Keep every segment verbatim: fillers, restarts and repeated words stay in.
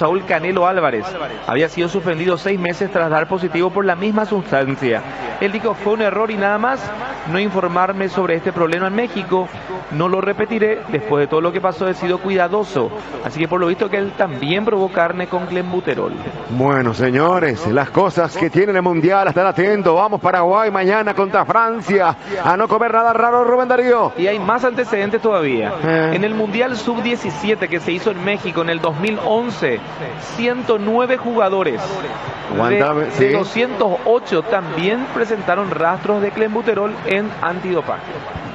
Saúl Canelo Álvarez. Había sido suspendido seis meses tras dar positivo por la misma sustancia. Él dijo, fue un error y nada más, no informarme sobre este problema en México. No lo repetiré, después de todo lo que pasó he sido cuidadoso. Así que por lo visto que él también probó carne con clenbuterol. Bueno, señores, las cosas que tiene el Mundial, estar atentos. Vamos Paraguay mañana contra Francia. A no comer nada raro, Rubén Darío. Y hay más antecedentes todavía. Eh. En el Mundial sub diecisiete que se hizo en México en el dos mil once, ciento nueve jugadores Aguántame, de, ¿sí? de doscientos ocho también presentaron rastros de clenbuterol en antidopaje.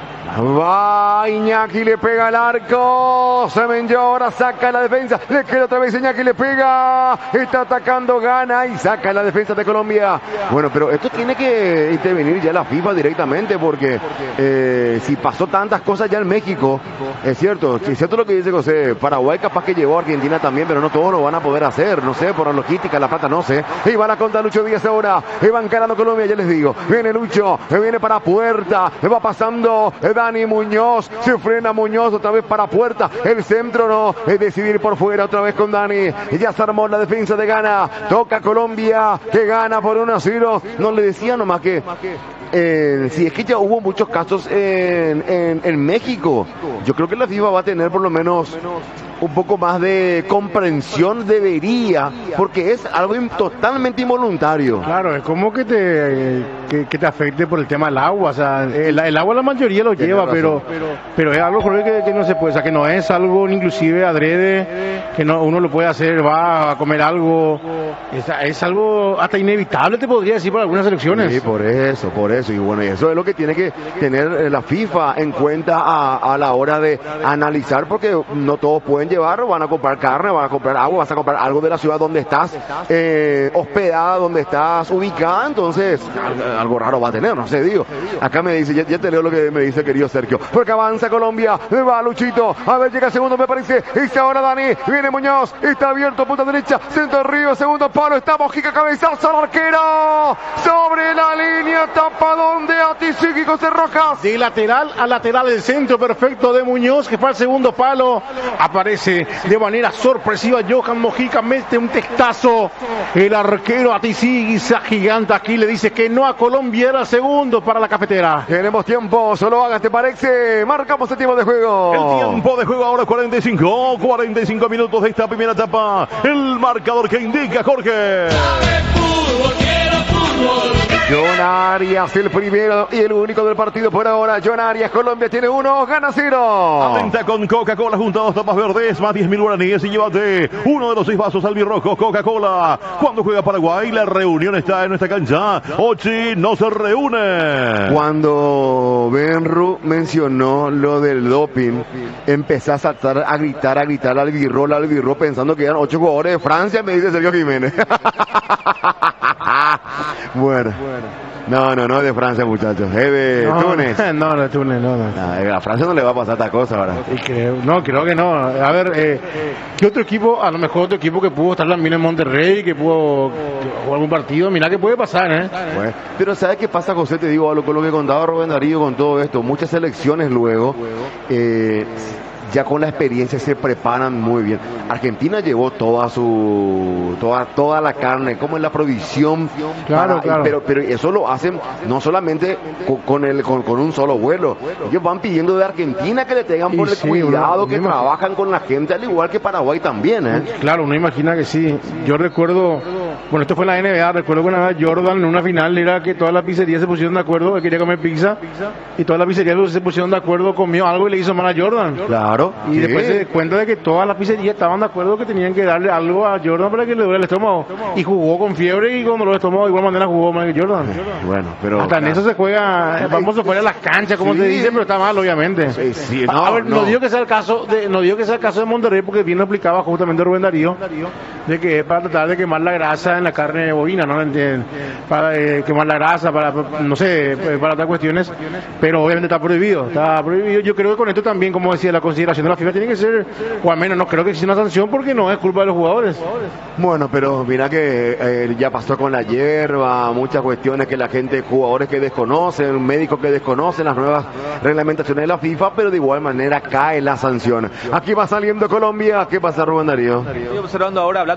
Va Iñaki, le pega al arco. Semenyo ahora saca la defensa. Le queda otra vez Iñaki, le pega. Está atacando, gana y saca la defensa de Colombia. Bueno, pero esto tiene que intervenir ya la FIFA directamente porque eh, si pasó tantas cosas ya en México, es cierto, es cierto lo que dice José. Paraguay capaz que llevó a Argentina también, pero no todos lo van a poder hacer. No sé, por la logística, la plata, no sé. Y van a contar Lucho Díaz ahora. Y van ganando Colombia, ya les digo. Viene Lucho, viene para Puerta. Va pasando Dani Muñoz, se frena Muñoz otra vez para Puerta, el centro no, es decidir por fuera otra vez con Dani, ya se armó la defensa de Ghana, toca Colombia, que gana por uno a cero, no le decía nomás que Eh, si es que ya hubo muchos casos en, en, en México, yo creo que la FIFA va a tener por lo menos un poco más de comprensión, debería, porque es algo in, totalmente involuntario. Claro, es como que te que, que te afecte por el tema del agua, o sea, el, el agua la mayoría lo lleva, pero, pero pero es algo que, que no se puede, o sea, que no es algo inclusive adrede, que no uno lo puede hacer, va a comer algo, es, es algo hasta inevitable, te podría decir, por algunas elecciones. Sí, por eso, por eso. Y bueno, y eso es lo que tiene que tener la FIFA en cuenta a, a la hora de analizar, porque no todos pueden llevar, van a comprar carne, van a comprar agua, vas a comprar algo de la ciudad donde estás eh, hospedada, donde estás ubicada, entonces algo raro va a tener, no sé, digo. Acá me dice, ya, ya te leo lo que me dice querido Sergio, porque avanza Colombia, va Luchito, a ver, llega segundo me parece, y ahora Dani, viene Muñoz, está abierto, punta derecha, centro arriba, segundo palo, está Mojica, cabezazo al arquero, sobre la línea, tapa donde Atisigui, José Rojas. De lateral a lateral, el centro perfecto de Muñoz, que fue al segundo palo, aparece de manera sorpresiva Johan Mojica, mete un testazo, el arquero Atisigui se agiganta aquí, le dice que no a Colombia, era segundo para la cafetera. Tenemos tiempo, solo hagas, ¿te parece? Marcamos el tiempo de juego. El tiempo de juego ahora cuarenta y cinco, cuarenta y cinco minutos de esta primera etapa. El marcador que indica Jorge. John Arias, el primero y el único del partido por ahora. John Arias, Colombia tiene uno, gana cero. Atenta con Coca-Cola junto a dos tapas verdes, más diez mil guaraníes y llévate uno de los seis vasos albirrojos Coca-Cola. Cuando juega Paraguay, la reunión está en nuestra cancha. Ochi no se reúne. Cuando Benru mencionó lo del doping, empecé a saltar, a gritar, a gritar al albirro, al albirro, pensando que eran ocho jugadores de Francia, me dice Sergio Jiménez. Bueno, no, no, no es de Francia, muchachos, es de no, Túnez. No, no, de Túnez, no, no. No, a Francia no le va a pasar esta cosa ahora. Y creo, no, creo que no. A ver, eh, ¿qué otro equipo? A lo mejor otro equipo que pudo estar también en Monterrey, que pudo jugar algún partido. Mira que puede pasar, ¿eh? Bueno, pero ¿sabes qué pasa, José? Te digo, con lo que contaba Rubén Darío con todo esto, muchas selecciones luego, eh, ya con la experiencia se preparan muy bien. Argentina llevó toda su toda toda la carne, como en la provisión, claro, para, claro. pero pero eso lo hacen no solamente con, con el con, con un solo vuelo. Ellos van pidiendo de Argentina que le tengan por y el sí, cuidado, uno, que uno trabajan con la gente, al igual que Paraguay también, ¿eh? Claro, uno imagina que sí. Yo recuerdo, bueno, esto fue en la N B A, recuerdo que una vez Jordan en una final era que todas las pizzerías se pusieron de acuerdo, que quería comer pizza, y todas las pizzerías se pusieron de acuerdo, comió algo y le hizo mal a Jordan. Claro. Y sí. después se cuenta de que todas las pizzerías estaban de acuerdo que tenían que darle algo a Jordan para que le duele el estómago. Y jugó con fiebre y con dolor de estómago de igual manera jugó más que Jordan. Bueno, pero hasta en eso se juega, vamos a fuera a las canchas, como sí. se dice, pero está mal, obviamente. Sí, sí, no, a ver, no. no digo que sea el caso de, no digo que sea el caso de Monterrey, porque bien lo explicaba justamente Rubén Darío, de que es para tratar de quemar la grasa en la carne bovina, ¿no? Para eh, quemar la grasa, para, no sé, para otras cuestiones, pero obviamente está prohibido, está prohibido. Yo creo que con esto también, como decía, la consideración de la FIFA tiene que ser, o al menos no creo que exista una sanción porque no es culpa de los jugadores. Bueno, pero mira que eh, ya pasó con la hierba, muchas cuestiones que la gente, jugadores que desconocen, médicos que desconocen las nuevas reglamentaciones de la FIFA, pero de igual manera cae la sanción. Aquí va saliendo Colombia. ¿Qué pasa, Rubén Darío? Estoy observando ahora, hablando